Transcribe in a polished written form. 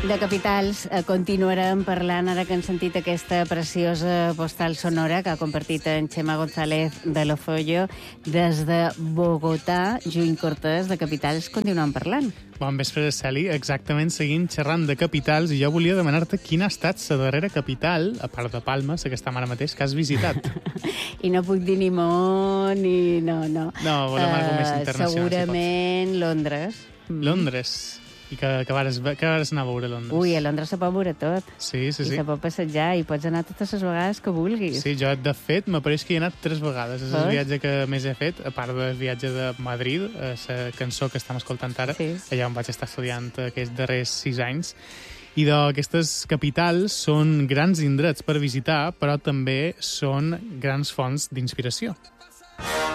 De capitals continuarem parlant ara que hem sentit aquesta preciosa postal sonora que ha compartit en Xema González de Lofollo des de Bogotà. Juny Cortés, de capitals, continuem parlant. Bon vespre, Celi. Exactament, seguim xerrant de capitals i jo volia demanar-te quina ha estat la darrera capital, a part de Palma, la que està ara mateix, que has visitat. I no puc dir ni Món ni... No. No, volem alguna més internacional. Segurament Londres. Londres. I que vares anar a veure a Londres? Ui, a Londres se pot veure tot. Sí. I se pot passejar i pots anar totes les vegades que vulguis. Sí, jo, de fet, m'apareix que hi he anat 3 vegades. És el viatge que més he fet, a part del viatge de Madrid, la cançó que estem escoltant ara, allà on vaig estar estudiant aquests darrers 6 anys. I d'aquestes capitals són grans indrets per visitar, però també són grans fonts d'inspiració.